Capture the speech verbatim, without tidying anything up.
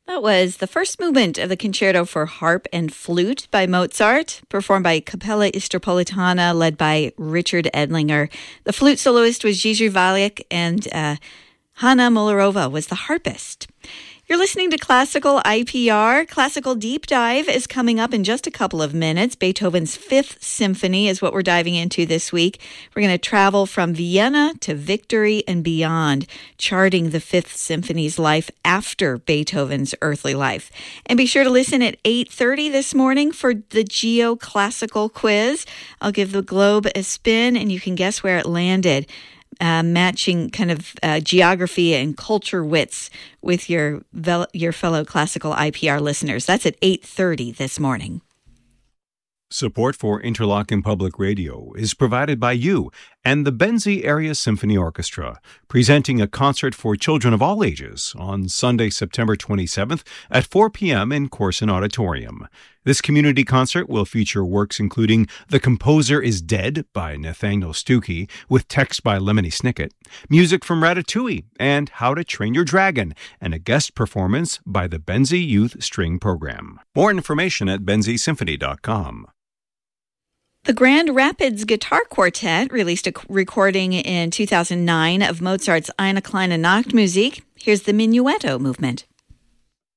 That was the first movement of the Concerto for Harp and Flute by Mozart, performed by Capella Istropolitana, led by Richard Edlinger. The flute soloist was Gigi Valiak, and uh, Hanna Mularova was the harpist. You're listening to Classical I P R. Classical Deep Dive is coming up in just a couple of minutes. Beethoven's Fifth Symphony is what we're diving into this week. We're going to travel from Vienna to victory and beyond, charting the Fifth Symphony's life after Beethoven's earthly life. And be sure to listen at eight thirty this morning for the Geoclassical quiz. I'll give the globe a spin and you can guess where it landed. Uh, matching kind of uh, geography and culture wits with your vel- your fellow classical I P R listeners. That's at eight thirty this morning. Support for Interlochen Public Radio is provided by you and the Benzie Area Symphony Orchestra, presenting a concert for children of all ages on Sunday, September twenty-seventh at four p.m. in Corson Auditorium. This community concert will feature works including The Composer is Dead by Nathaniel Stuckey, with text by Lemony Snicket, music from Ratatouille, and How to Train Your Dragon, and a guest performance by the Benzie Youth String Program. More information at benzie symphony dot com. The Grand Rapids Guitar Quartet released a recording in two thousand nine of Mozart's Eine kleine Nachtmusik. Here's the Minuetto movement.